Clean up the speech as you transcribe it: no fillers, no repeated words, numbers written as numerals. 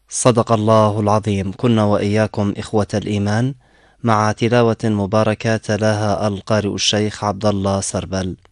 صدق الله العظيم. كنا وإياكم إخوة الإيمان مع تلاوة مباركة تلاها القارئ الشيخ عبد الله سربل.